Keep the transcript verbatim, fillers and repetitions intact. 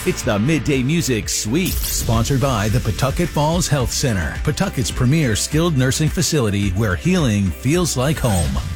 It's the Midday Music Sweep, sponsored by the Pawtucket Falls Health Center, Pawtucket's premier skilled nursing facility where healing feels like home.